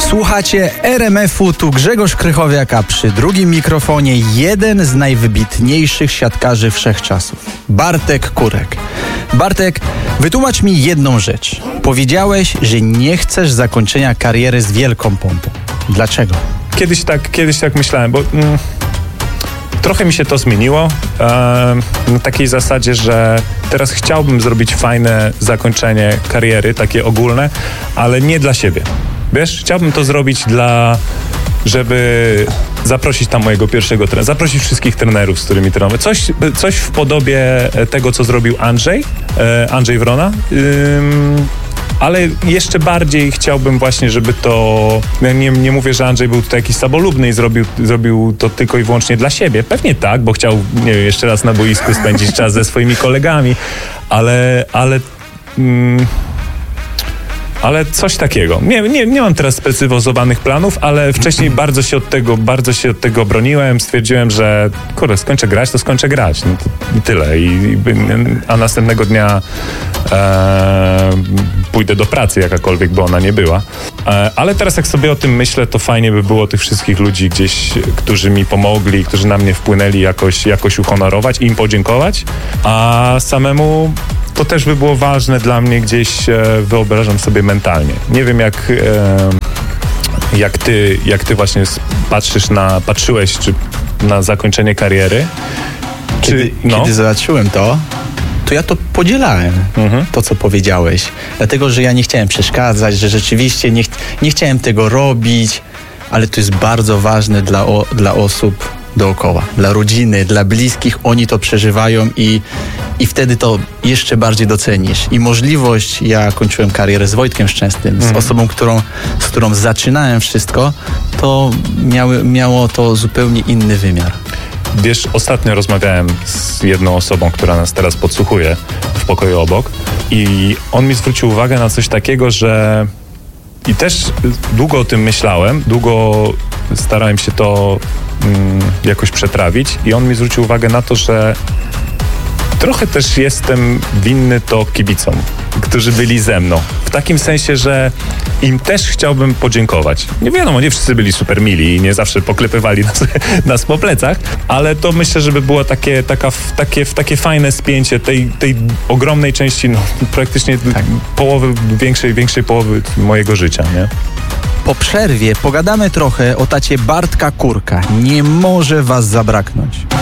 Słuchacie RMF-u, tu Grzegorz Krychowiak, a przy drugim mikrofonie jeden z najwybitniejszych siatkarzy wszechczasów, Bartek Kurek. Bartek, wytłumacz mi jedną rzecz. Powiedziałeś, że nie chcesz zakończenia kariery z wielką pompą. Dlaczego? Kiedyś tak myślałem, bo trochę mi się to zmieniło na takiej zasadzie, że teraz chciałbym zrobić fajne zakończenie kariery, takie ogólne, ale nie dla siebie. Wiesz, chciałbym to zrobić żeby zaprosić tam mojego pierwszego trenera, zaprosić wszystkich trenerów, z którymi trenowałem. Coś w podobie tego, co zrobił Andrzej Wrona. Ale jeszcze bardziej chciałbym właśnie, żeby to... Nie mówię, że Andrzej był tutaj jakiś samolubny i zrobił to tylko i wyłącznie dla siebie. Pewnie tak, bo chciał, nie wiem, jeszcze raz na boisku spędzić czas ze swoimi kolegami, ale coś takiego. Nie mam teraz sprecyzowanych planów, ale wcześniej bardzo się od tego broniłem. Stwierdziłem, że skończę grać, to skończę grać. No i tyle. A następnego dnia pójdę do pracy, jakakolwiek by ona nie była. Ale teraz jak sobie o tym myślę, to fajnie by było tych wszystkich ludzi gdzieś, którzy mi pomogli, którzy na mnie wpłynęli, jakoś uhonorować i im podziękować. A samemu to też by było ważne dla mnie gdzieś, wyobrażam sobie mentalnie. Nie wiem jak ty właśnie patrzyłeś na zakończenie kariery. Kiedy zobaczyłem to ja to podzielałem, to co powiedziałeś. Dlatego, że ja nie chciałem przeszkadzać, że rzeczywiście nie chciałem tego robić, ale to jest bardzo ważne dla osób dookoła, dla rodziny, dla bliskich. Oni to przeżywają i wtedy to jeszcze bardziej docenisz. I możliwość, ja kończyłem karierę z Wojtkiem Szczęsnym, z osobą, z którą zaczynałem wszystko, to miało to zupełnie inny wymiar. Wiesz, ostatnio rozmawiałem z jedną osobą, która nas teraz podsłuchuje w pokoju obok i on mi zwrócił uwagę na coś takiego, że i też długo o tym myślałem, długo starałem się to jakoś przetrawić i on mi zwrócił uwagę na to, że trochę też jestem winny to kibicom, którzy byli ze mną. W takim sensie, że im też chciałbym podziękować. Nie wiadomo, nie wszyscy byli super mili i nie zawsze poklepywali nas po plecach, ale to myślę, żeby było takie fajne spięcie tej ogromnej części, praktycznie większej połowy mojego życia, nie? Po przerwie pogadamy trochę o tacie Bartka Kurka. Nie może was zabraknąć.